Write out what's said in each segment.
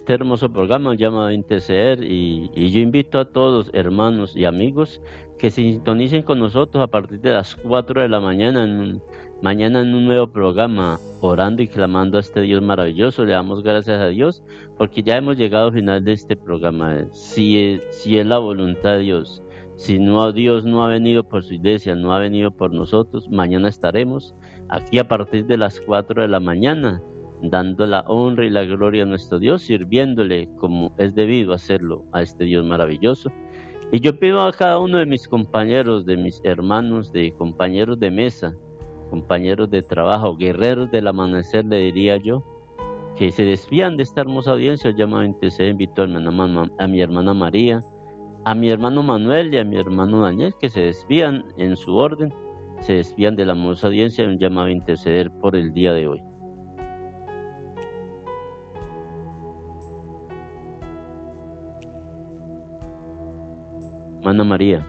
este hermoso programa llamado Interceder, y yo invito a todos, hermanos y amigos, que se sintonicen con nosotros a partir de las 4 de la mañana en un nuevo programa, orando y clamando a este Dios maravilloso. Le damos gracias a Dios porque ya hemos llegado al final de este programa. Si es la voluntad de Dios, si no, Dios no ha venido por su iglesia, no ha venido por nosotros, mañana estaremos aquí a partir de las 4 de la mañana, dando la honra y la gloria a nuestro Dios, sirviéndole como es debido hacerlo a este Dios maravilloso. Y yo pido a cada uno de mis compañeros, de mis hermanos, de compañeros de mesa, compañeros de trabajo, guerreros del amanecer, le diría yo, que se despidan de esta hermosa audiencia llamada Interceder. Invito a mi hermana María, a mi hermano Manuel y a mi hermano Daniel, que se despidan en su orden, se despidan de la hermosa audiencia un llamado a Interceder por el día de hoy. Hermana María.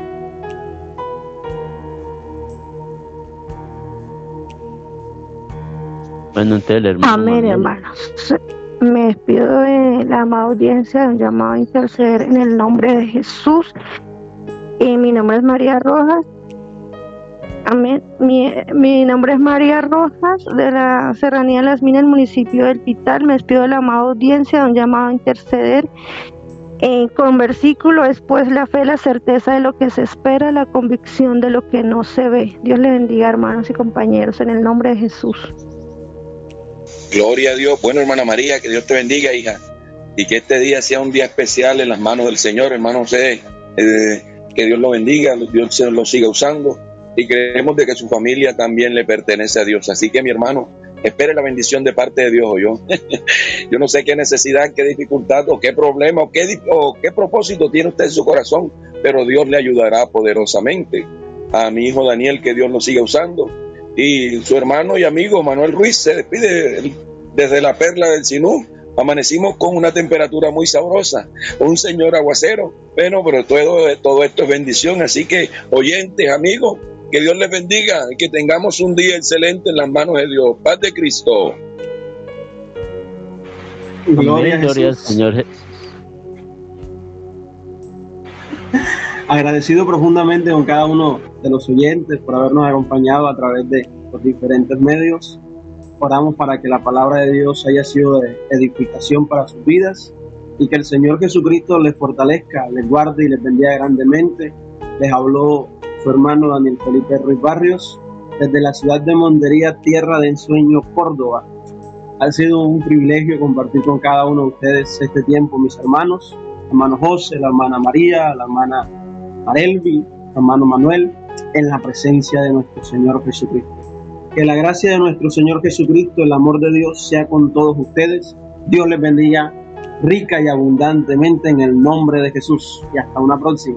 Bueno, entonces el hermano Amén, Manuel. hermanos. Me despido de la amada audiencia de un llamado a interceder en el nombre de Jesús. Mi nombre es María Rojas. Amén. Mi nombre es María Rojas, de la Serranía de las Minas, municipio del Pital. Me despido de la amada audiencia de un llamado a interceder. Con versículo es pues la fe, la certeza de lo que se espera, la convicción de lo que no se ve. Dios le bendiga, hermanos y compañeros, en el nombre de Jesús. Gloria a Dios. Bueno, hermana María, que Dios te bendiga, hija, y que este día sea un día especial en las manos del Señor. Hermano José, que Dios lo bendiga, Dios se lo siga usando, y creemos de que su familia también le pertenece a Dios. Así que, mi hermano, espere la bendición de parte de Dios. O yo yo no sé qué necesidad, qué dificultad o qué problema o qué propósito tiene usted en su corazón, pero Dios le ayudará poderosamente. A mi hijo Daniel, que Dios lo siga usando, y su hermano y amigo Manuel Ruiz se despide desde la Perla del Sinú. Amanecimos con una temperatura muy sabrosa, un señor aguacero, bueno, pero todo esto es bendición. Así que, oyentes, amigos, que Dios les bendiga y que tengamos un día excelente en las manos de Dios. Paz de Cristo. Gloria al Señor Jesús. Agradecido profundamente con cada uno de los oyentes por habernos acompañado a través de los diferentes medios. Oramos para que la palabra de Dios haya sido de edificación para sus vidas y que el Señor Jesucristo les fortalezca, les guarde y les bendiga grandemente. Les habló su hermano Daniel Felipe Ruiz Barrios desde la ciudad de Montería, tierra de ensueño, Córdoba. Ha sido un privilegio compartir con cada uno de ustedes este tiempo, mis hermanos, hermano José, la hermana María, la hermana Marelvi, hermano Manuel, en la presencia de nuestro Señor Jesucristo. Que la gracia de nuestro Señor Jesucristo, el amor de Dios, sea con todos ustedes. Dios les bendiga rica y abundantemente en el nombre de Jesús. Y hasta una próxima.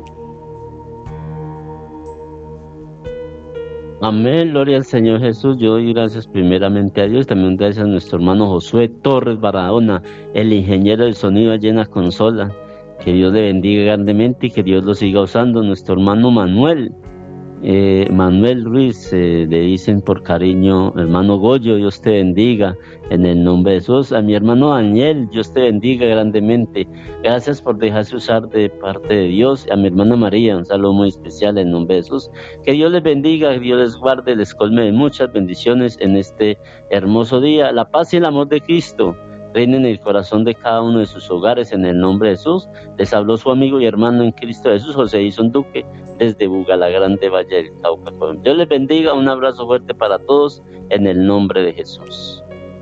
Amén, gloria al Señor Jesús. Yo doy gracias primeramente a Dios, también gracias a nuestro hermano Josué Torres Barahona, el ingeniero del sonido allá en la consola. Que Dios le bendiga grandemente y que Dios lo siga usando. Nuestro hermano Manuel, Manuel Ruiz, le dicen por cariño, hermano Goyo, Dios te bendiga en el nombre de Jesús. A mi hermano Daniel, Dios te bendiga grandemente. Gracias por dejarse usar de parte de Dios. A mi hermana María, un saludo muy especial en nombre de Jesús. Que Dios les bendiga, que Dios les guarde, les colme de muchas bendiciones en este hermoso día. La paz y el amor de Cristo reina en el corazón de cada uno de sus hogares en el nombre de Jesús. Les habló su amigo y hermano en Cristo Jesús, José Ison Duque, desde Bugalagrande, Valle del Cauca, Colombia. Dios les bendiga, un abrazo fuerte para todos en el nombre de Jesús.